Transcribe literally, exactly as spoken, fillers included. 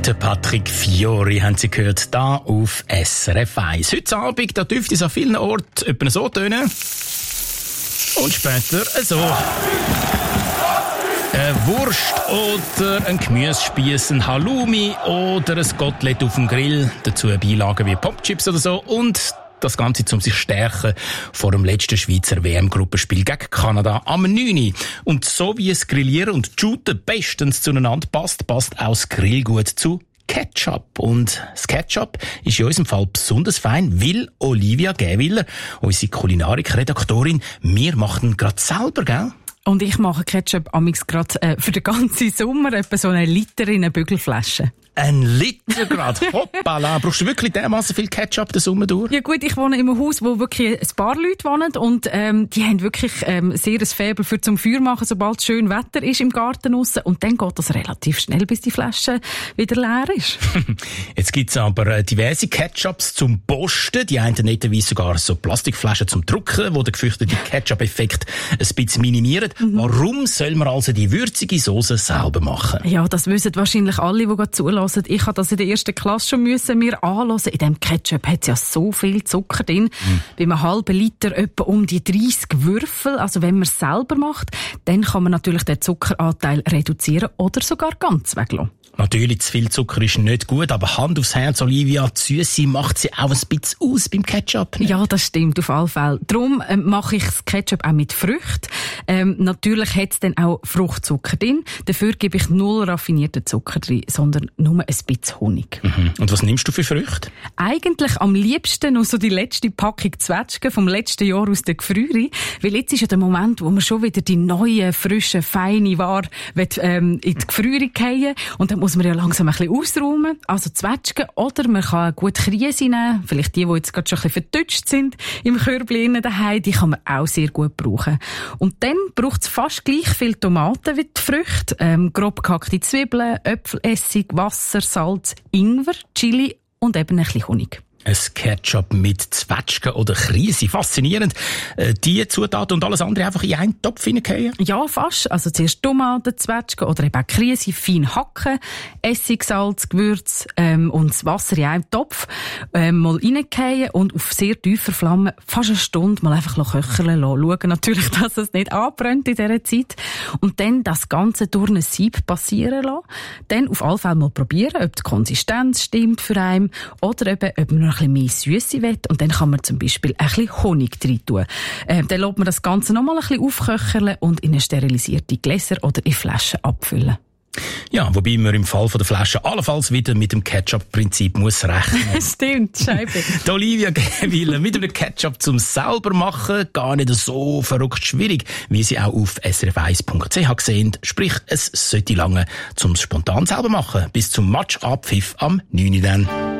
Der Patrick Fiori haben Sie gehört, da auf S R F eins. Heute Abend, da dürfte es an vielen Orten etwa so tönen. Und später so. Eine Wurst oder ein Gemüsespieß, ein Halloumi oder ein Kotelett auf dem Grill. Dazu Beilagen wie Popchips oder so. Und das Ganze, um sich stärken vor dem letzten Schweizer W M-Gruppenspiel gegen Kanada am neunten Und so wie es Grillieren und Shooten bestens zueinander passt, passt auch das Grillgut zu Ketchup. Und das Ketchup ist in unserem Fall besonders fein, weil Olivia Gähwiller, unsere Kulinarik-Redaktorin, wir machen ihn gerade selber, gell? Und ich mache Ketchup amix gerade äh, für den ganzen Sommer etwa so einen Liter in eine Bügelflasche. Ein Liter gerade? Hoppala! Brauchst du wirklich dermassen viel Ketchup den Sommer durch? Ja gut, ich wohne in einem Haus, wo wirklich ein paar Leute wohnen und ähm, die haben wirklich ähm, sehr ein Faible für zum Feuer machen, sobald es schön Wetter ist im Garten draussen. Und dann geht das relativ schnell, bis die Flasche wieder leer ist. Jetzt gibt's aber diverse Ketchups zum Posten. Die einen netterweise sogar so Plastikflaschen zum Drucken, wo der gefürchtete Ketchup-Effekt ein bisschen minimieren. Mhm. Warum soll man also die würzige Soße selber machen? Ja, das wissen wahrscheinlich alle, die gerade zulassen. Ich habe das in der ersten Klasse schon müssen mir anhören. In diesem Ketchup hat es ja so viel Zucker drin. Mhm. Bei einem halben Liter etwa um die dreissig Würfel. Also wenn man es selber macht, dann kann man natürlich den Zuckeranteil reduzieren oder sogar ganz weglassen. Natürlich, zu viel Zucker ist nicht gut, aber Hand aufs Herz, Olivia, die Süße macht sie auch ein bisschen aus beim Ketchup. Nicht? Ja, das stimmt, auf alle Fälle. Darum ähm, mache ich das Ketchup auch mit Früchten. Ähm, natürlich hat es dann auch Fruchtzucker drin. Dafür gebe ich null raffinierten Zucker drin, sondern nur ein bisschen Honig. Mhm. Und was nimmst du für Früchte? Eigentlich am liebsten noch so die letzte Packung Zwetschgen vom letzten Jahr aus der Gefrierung. Weil jetzt ist ja der Moment, wo man schon wieder die neue, frische, feine Ware ähm, in die Gefrierung fallen. Und dann muss man ja langsam ein bisschen ausräumen. Also Zwetschgen oder man kann gut Krise nehmen. Vielleicht die, die jetzt gerade schon ein bisschen vertutscht sind im Körbchen daheim, die kann man auch sehr gut brauchen. Und dann braucht es fast gleich viel Tomaten wie die Früchte. Ähm, grob gehackte Zwiebeln, Äpfelessig, Wasser, Salz, Ingwer, Chili und eben ein bisschen Honig. Ein Ketchup mit Zwetschgen oder Krise. Faszinierend. Äh, die Zutaten und alles andere einfach in einen Topf hineingehen? Ja, fast. Also zuerst Tomaten, Zwetschgen oder eben auch Krise fein hacken, Essig, Salz, Gewürz ähm, und das Wasser in einen Topf ähm, mal reingehen und auf sehr tiefer Flamme fast eine Stunde mal einfach köcheln lassen. Schauen natürlich, dass es nicht anbrennt in dieser Zeit. Und dann das Ganze durch ein Sieb passieren lassen. Dann auf alle Fälle mal probieren, ob die Konsistenz stimmt für einen oder eben, ob man ein bisschen mehr Süße will. Und dann kann man zum Beispiel ein bisschen Honig rein tun. Ähm, dann lässt man das Ganze noch mal ein bisschen aufköcheln und in eine sterilisierte Gläser oder in Flaschen abfüllen. Ja, wobei man im Fall von der Flasche allenfalls wieder mit dem Ketchup-Prinzip muss rechnen. Stimmt, Scheibe. Die Olivia Gähwiller mit einem Ketchup zum selber machen, gar nicht so verrückt schwierig, wie sie auch auf s r f eins punkt c h gesehen. Sprich, es sollte lange zum spontan selber machen. Bis zum Match-Abpfiff am neunten dann.